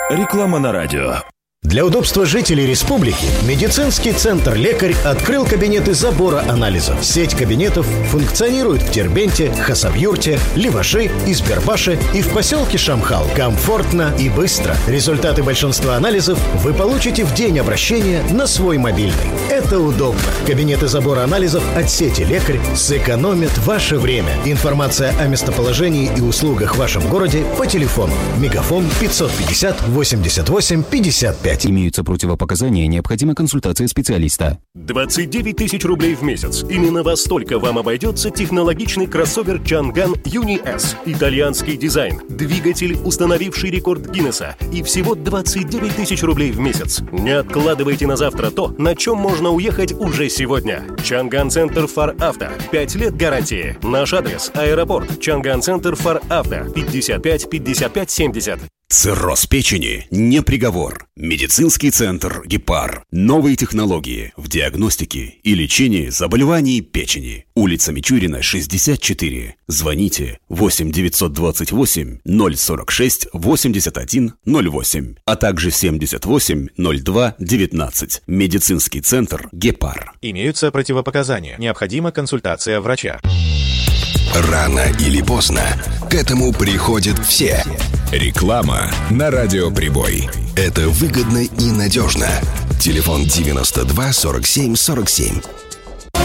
Реклама на радио. Для удобства жителей республики медицинский центр «Лекарь» открыл кабинеты забора анализов. Сеть кабинетов функционирует в Дербенте, Хасавюрте, Леваши, Избербаше и в поселке Шамхал. Комфортно и быстро. Результаты большинства анализов вы получите в день обращения на свой мобильный. Это удобно. Кабинеты забора анализов от сети «Лекарь» сэкономят ваше время. Информация о местоположении и услугах в вашем городе по телефону. Мегафон 550 88 55. Имеются противопоказания, необходима консультация специалиста. 29 тысяч рублей в месяц. Именно во столько вам обойдется технологичный кроссовер Changan Uni S. Итальянский дизайн, двигатель, установивший рекорд Гиннесса. И всего 29 тысяч рублей в месяц. Не откладывайте на завтра то, на чем можно уехать уже сегодня. Changan Center Far Auto. 5 лет гарантии. Наш адрес: аэропорт. Changan Center Far Auto. 55 55 70. Цирроз печени не приговор. Медицинский центр «Гепар». Новые технологии в диагностике и лечении заболеваний печени. Улица Мичурина, 64. Звоните 8 928 046 81 08, а также 78 02 19. Медицинский центр «Гепар». Имеются противопоказания. Необходима консультация врача. Рано или поздно к этому приходят все. Реклама на радиоприбой. Это выгодно и надежно. Телефон 92 47 47.